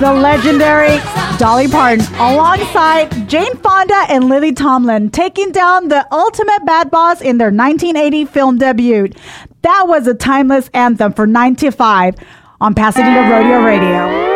the legendary Dolly Parton, alongside Jane Fonda and Lily Tomlin, taking down the ultimate bad boss in their 1980 film debut. That was a timeless anthem for 9 to 5 on Pasadena Rodeo Radio.